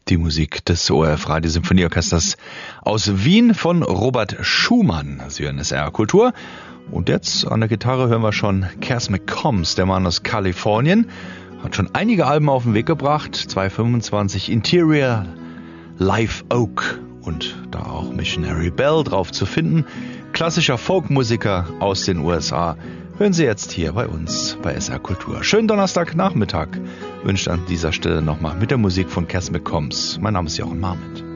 Die Musik des ORF Radiosymphonieorchesters aus Wien von Robert Schumann. Sie hören SR Kultur. Und jetzt an der Gitarre hören wir schon Cass McCombs, der Mann aus Kalifornien. Hat schon einige Alben auf den Weg gebracht. 225 Interior, Live Oak und da auch Missionary Bell drauf zu finden. Klassischer Folkmusiker aus den USA. Hören Sie jetzt hier bei uns bei SR Kultur. Schönen Donnerstagnachmittag wünscht an dieser Stelle nochmal mit der Musik von Cass McCombs. Mein Name ist Jochen Marmit.